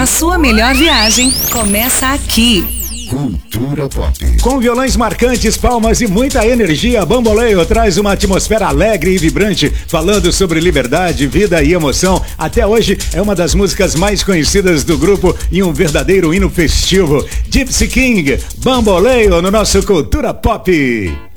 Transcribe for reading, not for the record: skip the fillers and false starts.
A sua melhor viagem começa aqui. Cultura Pop. Com violões marcantes, palmas e muita energia, Bamboleo traz uma atmosfera alegre e vibrante, falando sobre liberdade, vida e emoção. Até hoje é uma das músicas mais conhecidas do grupo e um verdadeiro hino festivo. Gypsy King, Bamboleo no nosso Cultura Pop.